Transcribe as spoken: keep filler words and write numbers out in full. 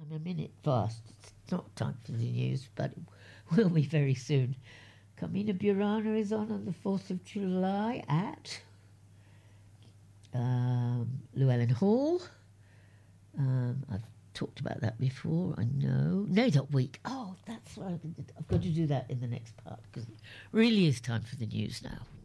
I'm a minute fast. It's not time for the news, but it will be very soon. Carmina Burana is on on the fourth of July at um, Llewellyn Hall. Um, I've talked about that before, I know. NAIDOC Week. Oh, that's right. I've got to do that in the next part because it really is time for the news now.